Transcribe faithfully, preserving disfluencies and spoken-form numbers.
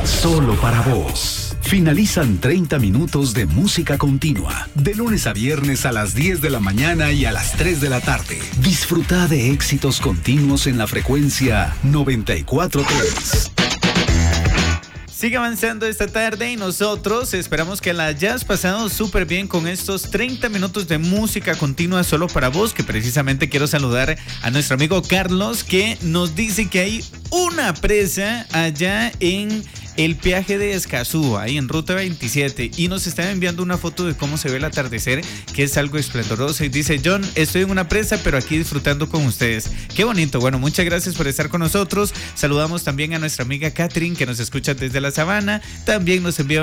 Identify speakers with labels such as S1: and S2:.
S1: Solo para vos. Finalizan treinta minutos de música continua, de lunes a viernes a las diez de la mañana y a las tres de la tarde. Disfruta de éxitos continuos en la frecuencia noventa y cuatro punto tres.
S2: Sigue avanzando esta tarde y nosotros esperamos que la hayas pasado súper bien con estos treinta minutos de música continua solo para vos, que precisamente quiero saludar a nuestro amigo Carlos, que nos dice que hay una presa allá en el peaje de Escazú, ahí en ruta veintisiete, y nos está enviando una foto de cómo se ve el atardecer, que es algo esplendoroso, y dice: John, estoy en una presa pero aquí disfrutando con ustedes. Qué bonito. Bueno, muchas gracias por estar con nosotros. Saludamos también a nuestra amiga Catherine, que nos escucha desde la Sabana. También nos envía